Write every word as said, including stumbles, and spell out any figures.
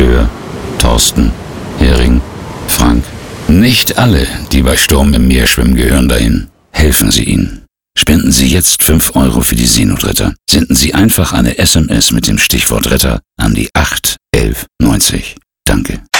Stör, Thorsten, Hering, Frank. Nicht alle, die bei Sturm im Meer schwimmen, gehören dahin. Helfen Sie ihnen. Spenden Sie jetzt fünf Euro für die Seenotretter. Senden Sie einfach eine S M S mit dem Stichwort Retter an die acht elf neunzig. Danke.